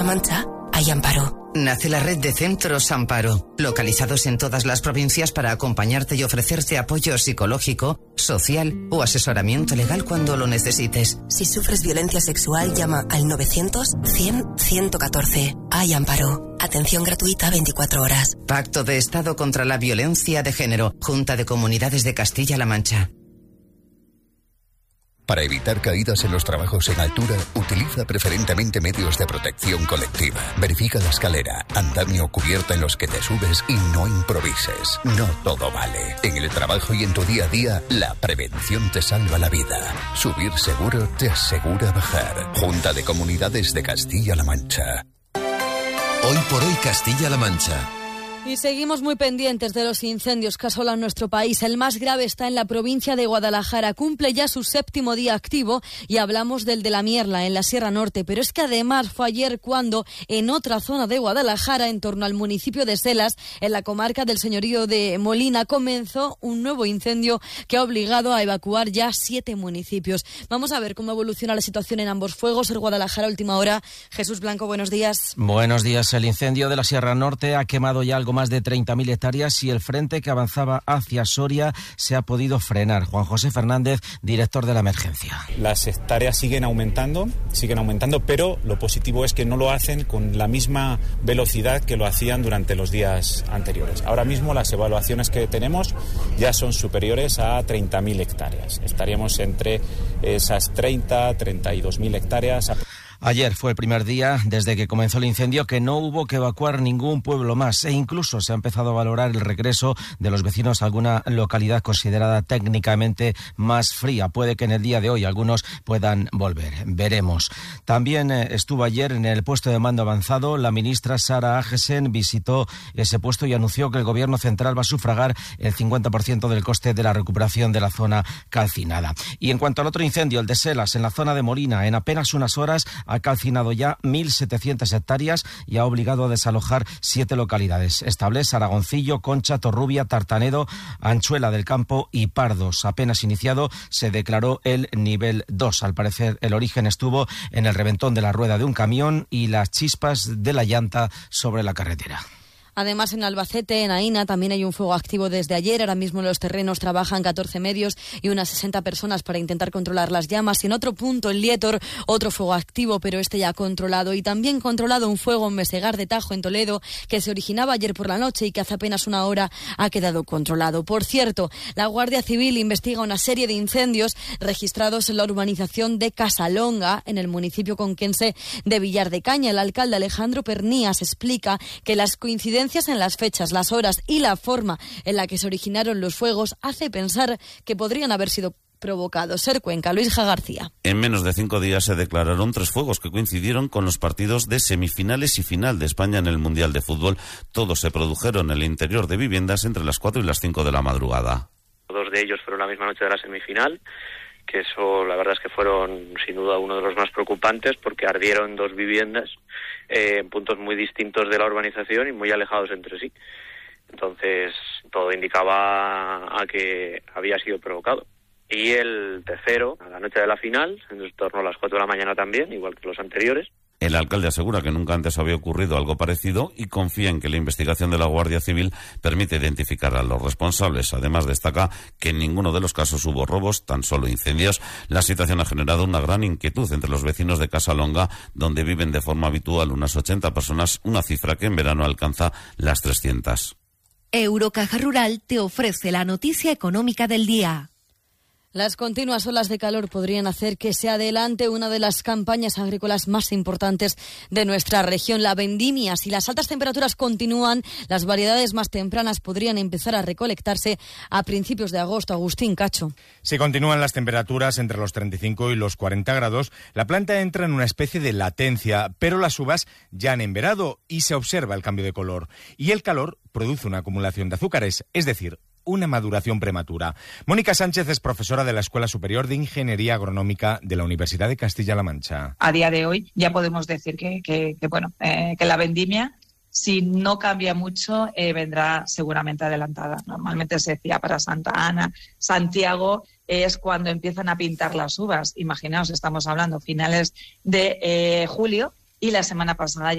Mancha hay Amparo. Nace la red de Centros Amparo, localizados en todas las provincias para acompañarte y ofrecerte apoyo psicológico, social o asesoramiento legal cuando lo necesites. Si sufres violencia sexual, llama al 900-100-114. Hay Amparo. Atención gratuita 24 horas. Pacto de Estado contra la Violencia de Género. Junta de Comunidades de Castilla-La Mancha. Para evitar caídas en los trabajos en altura, utiliza preferentemente medios de protección colectiva. Verifica la escalera, andamio o cubierta en los que te subes y no improvises. No todo vale. En el trabajo y en tu día a día, la prevención te salva la vida. Subir seguro te asegura bajar. Junta de Comunidades de Castilla-La Mancha. Hoy por hoy Castilla-La Mancha. Y seguimos muy pendientes de los incendios que asolan nuestro país. El más grave está en la provincia de Guadalajara. Cumple ya su 7º día activo y hablamos del de la Mierla, en la Sierra Norte. Pero es que además fue ayer cuando, en otra zona de Guadalajara, en torno al municipio de Selas, en la comarca del señorío de Molina, comenzó un nuevo incendio que ha obligado a evacuar ya 7 municipios. Vamos a ver cómo evoluciona la situación en ambos fuegos. El Guadalajara, última hora. Jesús Blanco, buenos días. Buenos días. El incendio de la Sierra Norte ha quemado ya algo más de 30.000 hectáreas y el frente que avanzaba hacia Soria se ha podido frenar. Juan José Fernández, director de la emergencia. Las hectáreas siguen aumentando, pero lo positivo es que no lo hacen con la misma velocidad que lo hacían durante los días anteriores. Ahora mismo las evaluaciones que tenemos ya son superiores a 30.000 hectáreas. Estaríamos entre esas 32.000 hectáreas. Ayer fue el primer día desde que comenzó el incendio que no hubo que evacuar ningún pueblo más e incluso se ha empezado a valorar el regreso de los vecinos a alguna localidad considerada técnicamente más fría. Puede que en el día de hoy algunos puedan volver. Veremos. También estuvo ayer en el puesto de mando avanzado. La ministra Sara Agesen visitó ese puesto y anunció que el gobierno central va a sufragar el 50% del coste de la recuperación de la zona calcinada. Y en cuanto al otro incendio, el de Selas, en la zona de Molina, en apenas unas horas ha calcinado ya 1.700 hectáreas y ha obligado a desalojar 7 localidades: Establés, Aragoncillo, Concha, Torrubia, Tartanedo, Anchuela del Campo y Pardos. Apenas iniciado se declaró el nivel 2. Al parecer el origen estuvo en el reventón de la rueda de un camión y las chispas de la llanta sobre la carretera. Además, en Albacete, en Aína, también hay un fuego activo desde ayer. Ahora mismo en los terrenos trabajan 14 medios y unas 60 personas para intentar controlar las llamas. Y en otro punto, en Lietor, otro fuego activo, pero este ya controlado. Y también controlado un fuego en Mesegar de Tajo, en Toledo, que se originaba ayer por la noche y que hace apenas una hora ha quedado controlado. Por cierto, la Guardia Civil investiga una serie de incendios registrados en la urbanización de Casalonga, en el municipio conquense de Villar de Caña. El alcalde Alejandro Pernías explica que las coincidencias en las fechas, las horas y la forma en la que se originaron los fuegos hace pensar que podrían haber sido provocados. Ser Cuenca, Luisja García. En menos de 5 días se declararon 3 fuegos que coincidieron con los partidos de semifinales y final de España en el Mundial de Fútbol. Todos se produjeron en el interior de viviendas entre las 4 y las 5 de la madrugada. 2 de ellos fueron la misma noche de la semifinal, que eso la verdad es que fueron sin duda uno de los más preocupantes porque ardieron 2 viviendas en puntos muy distintos de la urbanización y muy alejados entre sí. Entonces todo indicaba a que había sido provocado. Y el tercero, a la noche de la final, en torno a las 4 de la mañana también, igual que los anteriores. El alcalde asegura que nunca antes había ocurrido algo parecido y confía en que la investigación de la Guardia Civil permite identificar a los responsables. Además, destaca que en ninguno de los casos hubo robos, tan solo incendios. La situación ha generado una gran inquietud entre los vecinos de Casalonga, donde viven de forma habitual unas 80 personas, una cifra que en verano alcanza las 300. Eurocaja Rural te ofrece la noticia económica del día. Las continuas olas de calor podrían hacer que se adelante una de las campañas agrícolas más importantes de nuestra región, la vendimia. Si las altas temperaturas continúan, las variedades más tempranas podrían empezar a recolectarse a principios de agosto. Agustín Cacho. Si continúan las temperaturas entre los 35 y los 40 grados, la planta entra en una especie de latencia, pero las uvas ya han enverado y se observa el cambio de color. Y el calor produce una acumulación de azúcares, es decir, una maduración prematura. Mónica Sánchez es profesora de la Escuela Superior de Ingeniería Agronómica de la Universidad de Castilla-La Mancha. A día de hoy ya podemos decir que la vendimia, si no cambia mucho, vendrá seguramente adelantada. Normalmente se decía para Santa Ana, Santiago, es cuando empiezan a pintar las uvas. Imaginaos, estamos hablando finales de julio y la semana pasada ya